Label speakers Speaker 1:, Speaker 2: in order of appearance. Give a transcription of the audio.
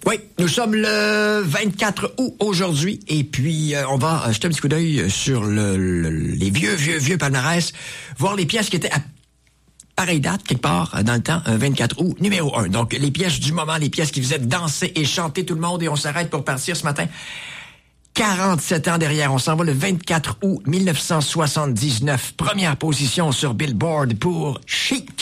Speaker 1: Oui, nous sommes le 24 août aujourd'hui et puis on va jeter un petit coup d'œil sur les vieux palmarès, voir les pièces qui étaient à pareille date, quelque part dans le temps, 24 août, numéro 1. Donc, les pièces du moment, les pièces qui faisaient danser et chanter tout le monde et on s'arrête pour partir ce matin. 47 ans derrière, on s'en va le 24 août 1979. Première position sur Billboard pour Chic.